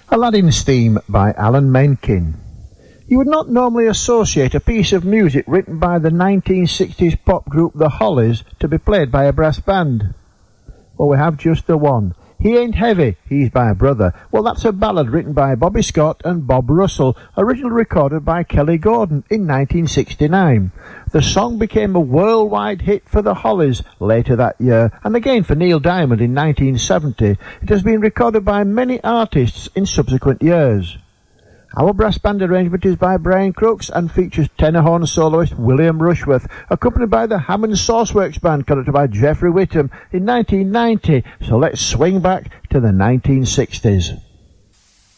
Aladdin's Theme by Alan Menken. You would not normally associate a piece of music written by the 1960s pop group The Hollies to be played by a brass band. Well, we have just the one. He Ain't Heavy, He's My Brother. Well, that's a ballad written by Bobby Scott and Bob Russell, originally recorded by Kelly Gordon in 1969. The song became a worldwide hit for the Hollies later that year, and again for Neil Diamond in 1970. It has been recorded by many artists in subsequent years. Our brass band arrangement is by Brian Crooks and features tenor horn soloist William Rushworth, accompanied by the Hammond Sauceworks Band conducted by Jeffrey Whittam in 1990. So let's swing back to the 1960s.